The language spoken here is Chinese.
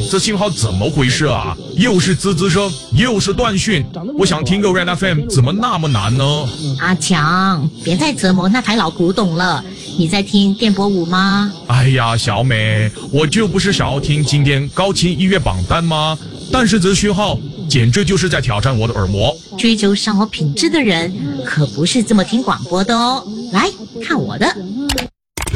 这信号怎么回事啊？又是滋滋声，又是断讯，我想听个 Red FM 怎么那么难呢？ 阿强，别再折磨那台老古董了，你在听电波舞吗？ 哎呀，小美，我就不是想要听今天高清音乐榜单吗？但是这讯号简直就是在挑战我的耳膜。 追求生活品质的人可不是这么听广播的哦，来看我的。